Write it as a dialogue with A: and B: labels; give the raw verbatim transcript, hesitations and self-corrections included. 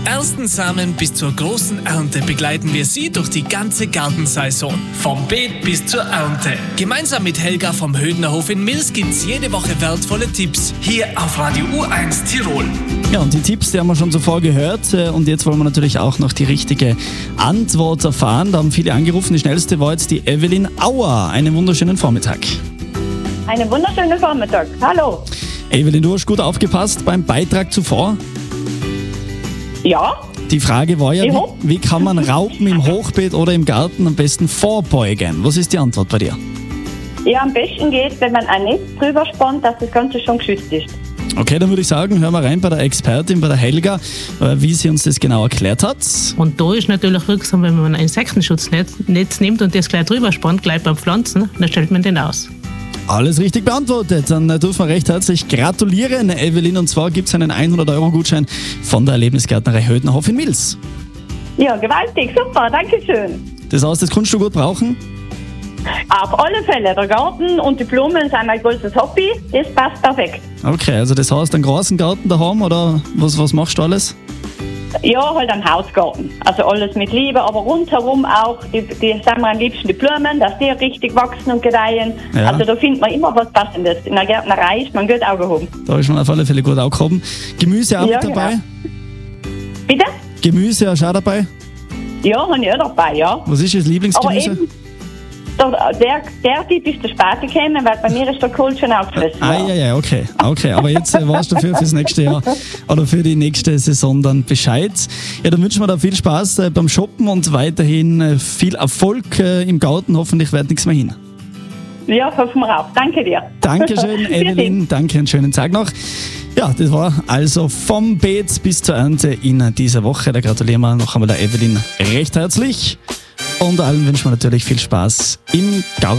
A: ersten Samen bis zur großen Ernte begleiten wir Sie durch die ganze Gartensaison. Vom Beet bis zur Ernte. Gemeinsam mit Helga vom Hödnerhof in Mils gibt's jede Woche wertvolle Tipps. Hier auf Radio U eins Tirol.
B: Ja, und die Tipps, die haben wir schon zuvor gehört. Und jetzt wollen wir natürlich auch noch die richtige Antwort erfahren. Da haben viele angerufen. Die schnellste war jetzt die Evelyn Auer. Einen wunderschönen Vormittag.
C: Einen wunderschönen Vormittag. Hallo.
B: Evelyn, du hast gut aufgepasst beim Beitrag zuvor.
C: Ja.
B: Die Frage war ja,
C: Ich
B: wie,
C: hoff.
B: wie kann man Raupen im Hochbeet oder im Garten am besten vorbeugen? Was ist die Antwort bei dir?
C: Ja, am besten geht, wenn man ein Netz drüber spannt, dass das Ganze schon geschützt ist.
B: Okay, dann würde ich sagen, hören wir rein bei der Expertin, bei der Helga, wie sie uns das genau erklärt hat.
D: Und da ist natürlich wirksam, wenn man ein Insektenschutznetz Netz nimmt und das gleich drüber spannt, gleich beim Pflanzen, dann stellt man den aus.
B: Alles richtig beantwortet. Dann dürfen wir recht herzlich gratulieren, Evelyn. Und zwar gibt es einen hundert Euro Gutschein von der Erlebnisgärtnerei Hödnerhof in Mils.
C: Ja, gewaltig, super, danke schön.
B: Das heißt, das kannst du gut brauchen?
C: Auf alle Fälle, der Garten und die Blumen sind mein großes Hobby, das passt perfekt.
B: Okay, also das heißt, einen großen Garten daheim oder was, was machst du alles?
C: Ja, halt ein Hausgarten, also alles mit Liebe, aber rundherum auch, die, die sagen wir am liebsten die Blumen, dass die richtig wachsen und gedeihen.
B: Ja.
C: Also da findet man immer was Passendes. In der Gärtnerei ist man gut aufgehoben.
B: Da ist man auf alle Fälle gut aufgehoben. Gemüse auch
C: Ja,
B: mit dabei?
C: genau. Bitte?
B: Gemüse auch dabei?
C: Ja, habe ich auch dabei, ja.
B: Was ist das
C: Aber
B: Lieblingsgemüse?
C: eben, der, der, der Typ ist der Spate gekommen, weil bei mir ist der Kohl schon aufgefressen.
B: Ah, ja, ja, okay. okay. Aber jetzt äh, weißt du dafür fürs nächste Jahr oder für die nächste Saison dann Bescheid. Ja, dann wünschen wir dir viel Spaß äh, beim Shoppen und weiterhin äh, viel Erfolg äh, im Garten. Hoffentlich wird nichts mehr hin.
C: Ja, hoffen wir auch. Danke dir.
B: Dankeschön, Evelyn. Danke, einen schönen Tag noch. Ja, das war also vom Beet bis zur Ernte in dieser Woche. Da gratulieren wir noch einmal der Evelyn recht herzlich. Und allen wünschen wir natürlich viel Spaß im Garten.